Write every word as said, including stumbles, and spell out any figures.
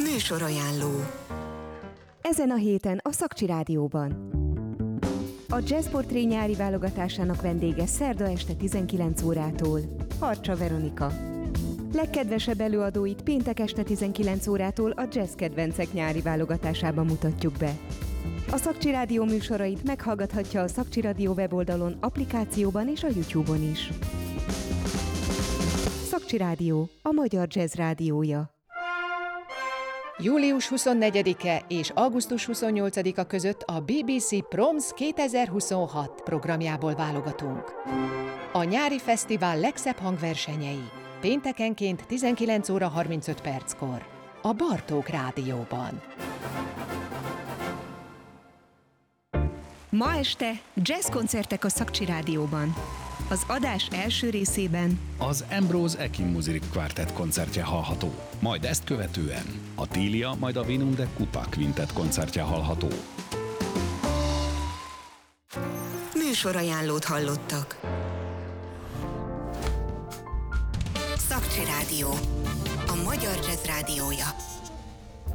Műsorajánló. Ezen a héten a Szakcsi Rádióban. A Jazz Portré nyári válogatásának vendége szerda este tizenkilenc órától Harcsa Veronika. Legkedvesebb előadóit péntek este tizenkilenc órától a Jazz Kedvencek nyári válogatásában mutatjuk be. A Szakcsi Rádió műsorait meghallgathatja a Szakcsi Rádió weboldalon, applikációban és a YouTube-on is. Szakcsi Rádió, a magyar jazz rádiója. július huszonnegyedike és augusztus huszonnyolcadika között a bé bé cé Proms kétezer-huszonhat programjából válogatunk. A nyári fesztivál legszebb hangversenyei péntekenként tizenkilenc óra harmincöt perckor a Bartók Rádióban. Ma este jazzkoncertek a Szakcsi Rádióban. Az adás első részében az Ambrose Akin Music Quartet koncertje hallható, majd ezt követően a Tília, majd a Vinum de Kupa Quintet koncertje hallható. Műsorajánlót hallottak. Szakcsi Rádió, a magyar jazz rádiója.